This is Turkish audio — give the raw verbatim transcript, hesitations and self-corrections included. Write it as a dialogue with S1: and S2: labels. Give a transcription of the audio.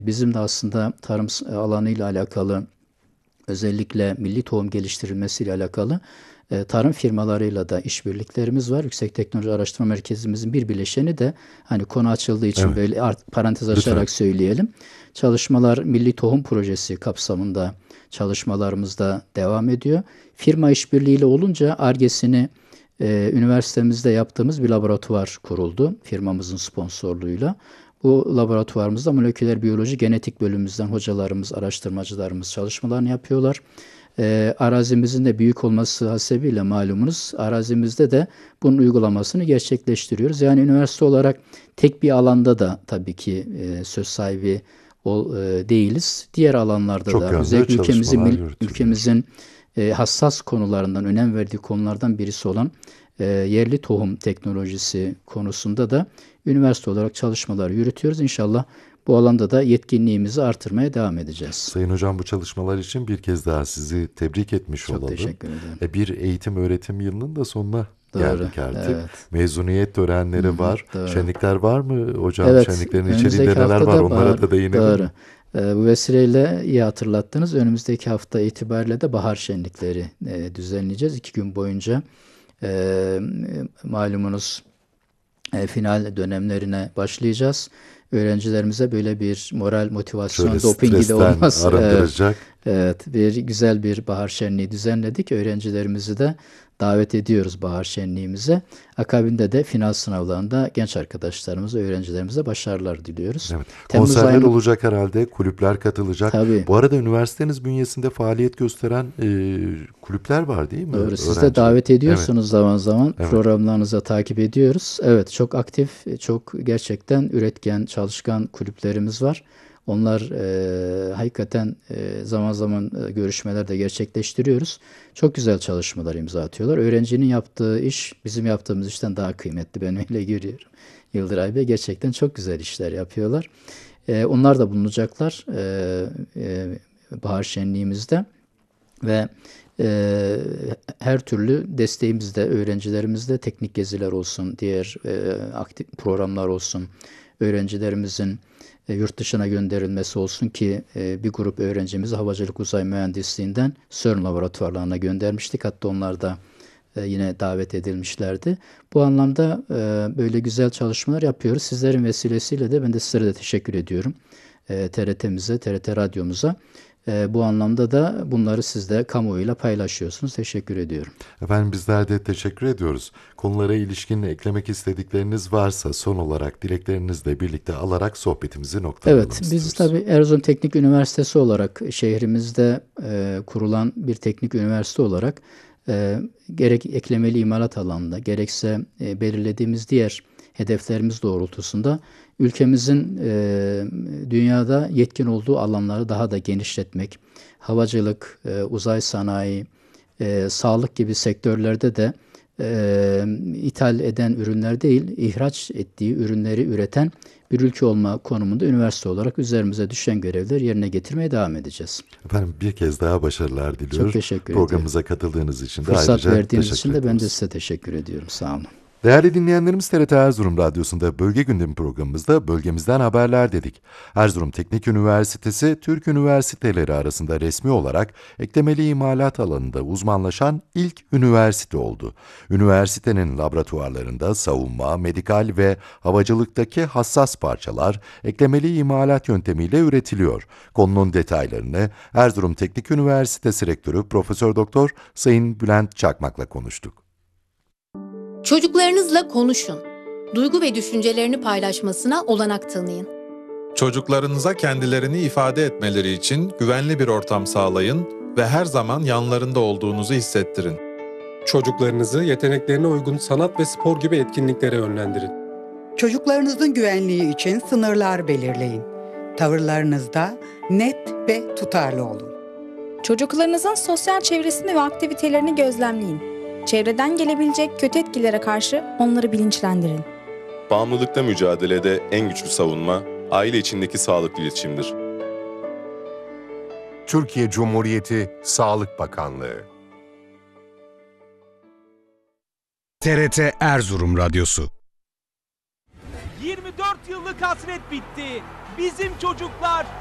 S1: Bizim de aslında tarım alanıyla alakalı, özellikle milli tohum geliştirilmesiyle alakalı e, tarım firmalarıyla da işbirliklerimiz var. Yüksek Teknoloji Araştırma Merkezimizin bir bileşeni de, hani konu açıldığı için
S2: Evet,
S1: böyle art, parantez
S2: lütfen.
S1: açarak söyleyelim. Çalışmalar Milli Tohum Projesi kapsamında çalışmalarımızda devam ediyor. Firma işbirliğiyle olunca Ar-Ge'sini e, üniversitemizde yaptığımız bir laboratuvar kuruldu firmamızın sponsorluğuyla. Bu laboratuvarımızda moleküler biyoloji genetik bölümümüzden hocalarımız, araştırmacılarımız çalışmalarını yapıyorlar. E, arazimizin de büyük olması hasebiyle malumunuz arazimizde de bunun uygulamasını gerçekleştiriyoruz. Yani üniversite olarak tek bir alanda da tabii ki e, söz sahibi ol, e, değiliz. Diğer alanlarda
S2: Çok
S1: da
S2: yönlü
S1: özellikle
S2: çalışmalar
S1: ülkemizin
S2: yürütülüyor.
S1: ülkemizin e, hassas konularından, önem verdiği konulardan birisi olan e, yerli tohum teknolojisi konusunda da üniversite olarak çalışmalar yürütüyoruz. İnşallah bu alanda da yetkinliğimizi artırmaya devam edeceğiz.
S2: Sayın Hocam, bu çalışmalar için bir kez daha sizi tebrik etmiş
S1: Çok
S2: olalım.
S1: teşekkür ederim.
S2: E, bir eğitim öğretim yılının da sonuna
S1: Doğru.
S2: geldik artık.
S1: Evet.
S2: Mezuniyet
S1: Hı
S2: törenleri
S1: hı,
S2: var.
S1: doğru.
S2: Şenlikler var mı hocam?
S1: Evet,
S2: Şenliklerin içeriğinde
S1: önümüzdeki
S2: neler
S1: hafta
S2: var?
S1: da
S2: Onlara
S1: bahar,
S2: da değinelim
S1: doğru.
S2: mi?
S1: Ee, bu vesileyle iyi hatırlattınız. Önümüzdeki hafta itibariyle de bahar şenlikleri e, düzenleyeceğiz. İki gün boyunca e, malumunuz e, final dönemlerine başlayacağız. Öğrencilerimize böyle bir moral,
S2: Şöyle
S1: motivasyon, dopingi de
S2: stresten
S1: olmaz. Evet,
S2: arındıracak.
S1: evet, bir güzel bir bahar şenliği düzenledik. Öğrencilerimizi de davet ediyoruz bahar şenliğimize. Akabinde de final sınavlarında genç arkadaşlarımıza, öğrencilerimize başarılar diliyoruz.
S2: Evet.
S1: Temmuz
S2: Konserler
S1: ayının
S2: olacak herhalde. Kulüpler katılacak.
S1: tabii.
S2: Bu arada üniversiteniz bünyesinde faaliyet gösteren e, kulüpler var değil mi
S1: Doğru. Siz de
S2: öğrenciler?
S1: davet
S2: Evet.
S1: ediyorsunuz zaman zaman.
S2: Evet.
S1: Programlarınızı takip ediyoruz. Evet, çok aktif, çok gerçekten üretken, çalışkan kulüplerimiz var. Onlar e, hakikaten e, zaman zaman e, görüşmeler de gerçekleştiriyoruz. Çok güzel çalışmalar imza atıyorlar. Öğrencinin yaptığı iş bizim yaptığımız işten daha kıymetli. Ben öyle görüyorum. Yıldıray Bey gerçekten çok güzel işler yapıyorlar. E, onlar da bulunacaklar e, e, bahar şenliğimizde. Ve e, her türlü desteğimizde, öğrencilerimizde teknik geziler olsun, diğer e, aktif programlar olsun, öğrencilerimizin e, yurt dışına gönderilmesi olsun ki e, bir grup öğrencimizi havacılık uzay mühendisliğinden CERN laboratuvarlarına göndermiştik. Hatta onlar da e, yine davet edilmişlerdi. Bu anlamda e, böyle güzel çalışmalar yapıyoruz. Sizlerin vesilesiyle de ben de sizlere de teşekkür ediyorum. E, T R T'mize, T R T Radyomuza. E, bu anlamda da bunları siz de kamuoyuyla paylaşıyorsunuz. Teşekkür ediyorum.
S2: Efendim, bizler de teşekkür ediyoruz. Konulara ilişkin eklemek istedikleriniz varsa son olarak dileklerinizle birlikte alarak sohbetimizi noktalayalım
S1: Evet, biz
S2: istiyoruz.
S1: tabii Erzurum Teknik Üniversitesi olarak şehrimizde e, kurulan bir teknik üniversite olarak e, gerek eklemeli imalat alanında gerekse e, belirlediğimiz diğer hedeflerimiz doğrultusunda ülkemizin e, dünyada yetkin olduğu alanları daha da genişletmek, havacılık, e, uzay sanayi, e, sağlık gibi sektörlerde de e, ithal eden ürünler değil, ihraç ettiği ürünleri üreten bir ülke olma konumunda üniversite olarak üzerimize düşen görevleri yerine getirmeye devam edeceğiz.
S2: Efendim, bir kez daha başarılar
S1: Çok
S2: diliyoruz.
S1: teşekkür ediyorum.
S2: Programımıza katıldığınız için de
S1: Fırsat
S2: ayrıca
S1: verdiğiniz
S2: teşekkür
S1: için de ben de
S2: ediyoruz.
S1: size teşekkür ediyorum. Sağ olun.
S2: Değerli dinleyenlerimiz, T R T Erzurum Radyosu'nda Bölge Gündemi programımızda bölgemizden haberler dedik. Erzurum Teknik Üniversitesi, Türk üniversiteleri arasında resmi olarak eklemeli imalat alanında uzmanlaşan ilk üniversite oldu. Üniversitenin laboratuvarlarında savunma, medikal ve havacılıktaki hassas parçalar eklemeli imalat yöntemiyle üretiliyor. Konunun detaylarını Erzurum Teknik Üniversitesi Rektörü Profesör Doktor Sayın Bülent Çakmak'la konuştuk.
S3: Çocuklarınızla konuşun. Duygu ve düşüncelerini paylaşmasına olanak tanıyın.
S4: Çocuklarınıza kendilerini ifade etmeleri için güvenli bir ortam sağlayın ve her zaman yanlarında olduğunuzu hissettirin.
S5: Çocuklarınızı yeteneklerine uygun sanat ve spor gibi etkinliklere yönlendirin.
S6: Çocuklarınızın güvenliği için sınırlar belirleyin. Tavırlarınızda net ve tutarlı olun.
S7: Çocuklarınızın sosyal çevresini ve aktivitelerini gözlemleyin. Çevreden gelebilecek kötü etkilere karşı onları bilinçlendirin.
S8: Bağımlılıkla mücadelede en güçlü savunma, aile içindeki sağlıklı iletişimdir.
S9: Türkiye Cumhuriyeti Sağlık Bakanlığı. T R T Erzurum Radyosu.
S10: yirmi dört yıllık hasret bitti. bizim çocuklar.